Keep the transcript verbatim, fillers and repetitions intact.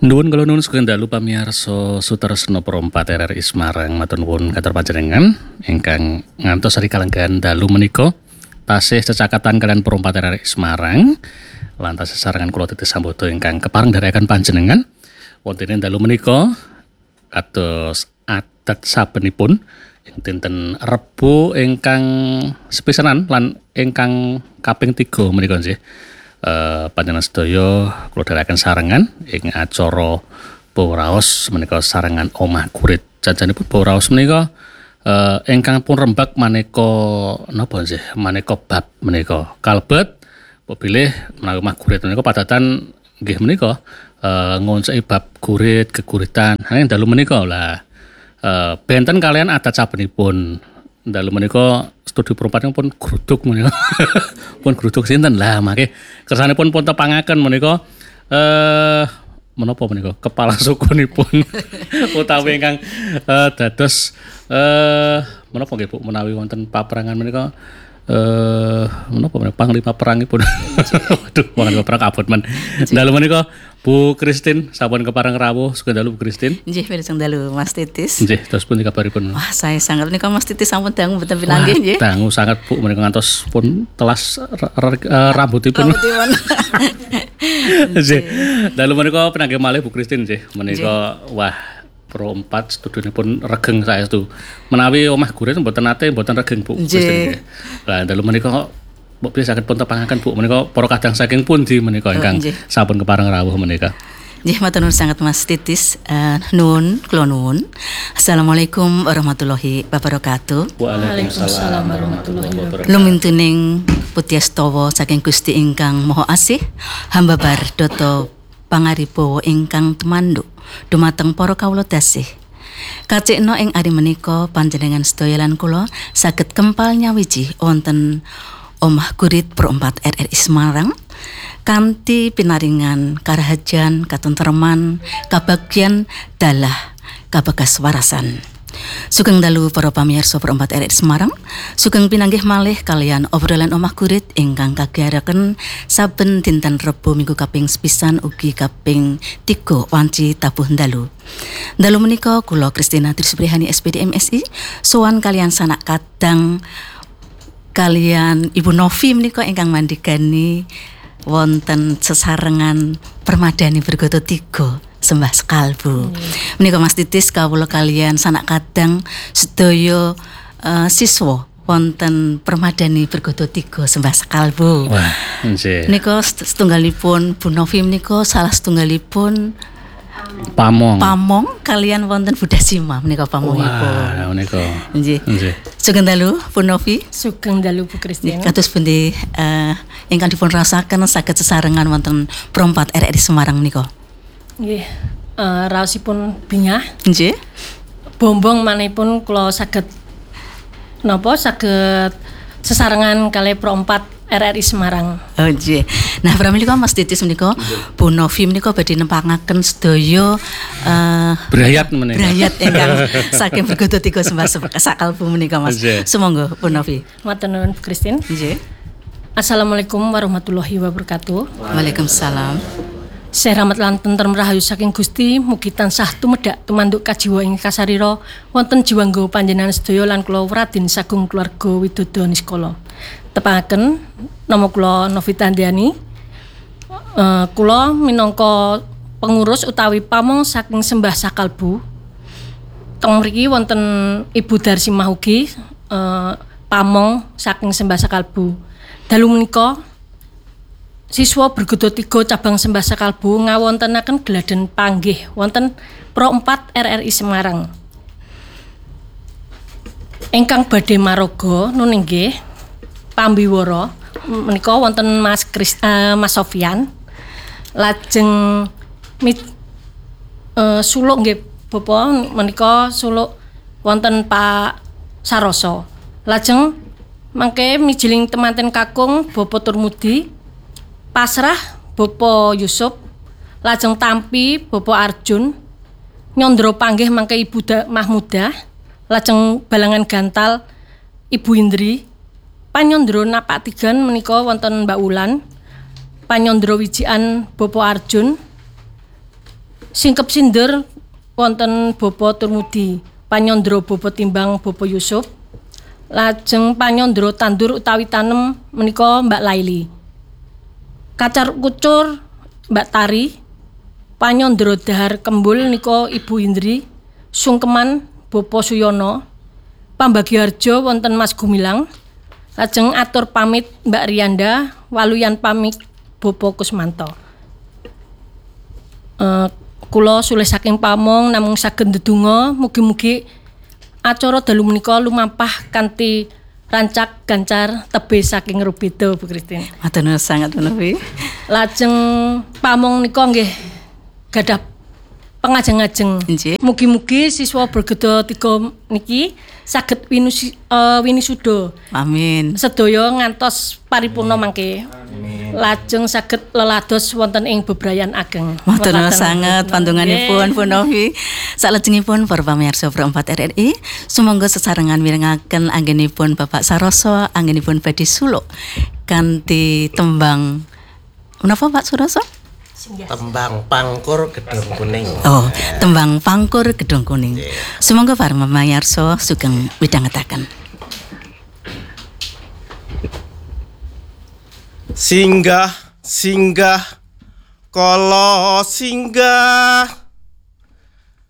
Nuwun kula nuwun sugeng dalu pamirsa Sutresna Perompat R R I Semarang matur nuwun katur panjenengan ingkang ngantos sari kalenggahan dalu menika tasih cecakatan kalian Perompat R R I Semarang lantas sesarengan kula titih sambodo ingkang kepareng dherekaken panjenengan wonten ing dalu menika kados adat sabenipun ing dinten Rebo ingkang sepisanan lan ingkang kaping tiga menika nggih. Uh, panjenengan sedaya kula dherekaken sarengan ing acara Bawraos menika sarengan Omah Gurit. Janjanipun Bawraos menika uh, ingkang pun rembag maneka napa nggih maneka bab menika kalebet bilih menawi Omah Gurit menika padatan nggih menika uh, ngonceki bab gurit geguritan. Nanging dalu menika lah uh, benten kalian adat sabenipun dalu menika studi perempat pun gruduk menika pun gruduk sinten lah mangke kersanipun pun tepangaken menika eh menapa menika kepala sukunipun utawi ingkang eh, dados eh menapa nggih Bu menawi wonten paperangan menika eh menapa menika panglima perangipun waduh panglima perang abot men dalu menika Bu Christine sampun kepareng rawuh sugeng dalu Bu Christine. Nggih wilujeng dalu Mas Titis. Nggih terus pun kabaripun. Wah saya sangat menika Mas Titis sampun dangu mboten pinanggih nggih. Dangu sangat Bu menika ngantos pun telas uh, rambutipun. Rambutipun. Nggih. Dalu menika pinanggih malih Bu Christine nggih. Menika wah Pro empat studionipun regeng saestu. Menawi Omah Gurit mboten nate mboten regeng Bu Christine. Lah dalu menika kok mbok bilih saged pun tepangaken Bu menika para kadang saking pundi menika ingkang oh, sampun kepareng rawuh menika. Nggih matur nuwun sanget Mas Titis. Uh, nuwun kula nuwun. Assalamualaikum warahmatullahi wabarakatuh. Waalaikumsalam warahmatullahi wabarakatuh. Lumintuning putyastawa saking Gusti ingkang Maha Asih, hamba bardoto pangaribawa ingkang tumanduk dumateng para kawula tasih. Kacikna ing ari menika panjenengan sedaya lan kula saged kempal nyawiji wonten Omah Gurit Perompat R R I Semarang kanthi pinaringan karahajan, katentreman, kabagyan dalah kabegas warasan. Sugeng dalu para pamirsa Perompat R R I Semarang, sugeng pinanggih malih kalian obrolan Omah Gurit ingkang kagiyaraken saben dinten Rebo minggu kaping sepisan ugi kaping tiga wanci tabuh dalu. Dalu menika kula Kristina Trisbrihani S P D M S I sowan kalian sanak kadang kalian Ibu Novi menika ingkang mandhegani wonten sesarengan permadani bergoto tiga sembah sekalbu. Hmm. Menika Mas Titis kawula kalian sanak kadang sedaya uh, siswa wonten permadani bergoto tiga sembah sekalbu. Wah, nggih. Menika setunggalipun Bu Novi menika salah setunggalipun Pamong. Pamong kalian wonten Budasima menika pamongipun. Wah, menika. Nggih. Nggih. Sugeng dalu Bu Novi. Sugeng dalu Bu Christine. Kados pundi uh, ingkang dipun rasaken saged sesarengan wonten Perompat R R I Semarang menika. Nggih. Uh, raosipun bingah. Nggih. Bombong manipun kula saged napa saged sesarengan kalih Perompat R R I Semarang. Oh nggih. Nah, pramila Mas Titis menika Bu Novi menika badhe nepangaken sedaya uh, brayat menika. Brayat ingkang saking bergoto tiga sembah sakalbu menika Mas. Sumangga Bu Novi. Matur nuwun Bu Christine. Nggih. Assalamualaikum warahmatullahi wabarakatuh. Waalaikumsalam. Sih rahmat lan tentrem rahayu saking Gusti mugi tansah tumedak tumanduk kajiwa ing kasarira wonten jiwangga panjenengan sedaya lan kula Radin sagung keluarga Widodo Niskala. Tepangaken nama kula Novita Andiani. Uh, kula minangka pengurus utawi pamong saking sembah sakalbu. Teng mriki wonten Ibu Darsimah ugi uh, pamong saking sembah sakalbu. Dalu menika siswa bergoto tiga cabang sembah sakalbu ngawontenaken geladen panggih wonten Pro empat R R I Semarang. Ingkang badhe maraga nun inggih pambiwara menika wonten Mas Chris, uh, Mas Sofyan. Lajeng mit uh, suluk nggih Bapak menika suluk wonten Pak Saroso. Lajeng mangke mijiling temanten kakung Bapak Turmudi. Pasrah Bapak Yusuf, lajeng tampi Bapak Arjun, nyondro panggih mangke Ibu Mahmudah, lajeng balangan gantal Ibu Indri, panyondro napak tigan menika wonten Mbak Wulan, panyondro wijian Bapak Arjun, singkep sinder wonten Bapa Turmudi, panyandra Bapa Timbang Bapa Yusuf. Lajeng panyandra tandur utawi tanem menika Mbak Laili. Kacar kucur Mbak Tari, panyandra dahar kembul nika Ibu Indri, sungkeman Bapa Suyono, pambagiharjo wonten Mas Gumilang. Lajeng atur pamit Mbak Rianda, waluyan pamit Bapa Kusmanto. Uh, kula sulih saking pamong namung saged ndedonga mugi-mugi acara dalu menika lumampah kanthi rancak gancar tebih saking Rubeda Bu Christine. Matur nuwun sanget menawi. Lajeng pamong nika nggih gadah pengajeng-ajeng. Nggih. Mugi-mugi siswa bergeda tiga niki saged winusi, uh, winisuda. Amin. Sedaya ngantos paripurna mangke. Lajeng saged lelados wonten ing bebrayan ageng. Matur nuwun sanget pandonganipun Pun Novi. Salajengipun para pamirsa Pro empat R R I, sumangga sesarengan mirengaken anggenipun Bapak Saroso, anggenipun Badhe Suluk kanthi tembang menapa Pak Saroso? Tembang Pangkur Gedung Kuning. Oh, tembang Pangkur Gedung Kuning. Sumangga para pamirsa sugeng midhangetaken. Singgah, singgah, kala singgah